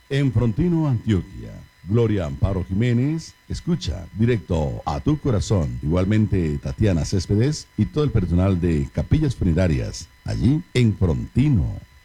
En Frontino, Antioquia, Gloria Amparo Jiménez escucha directo a tu corazón. Igualmente Tatiana Céspedes y todo el personal de Capillas Funerarias, allí en Frontino.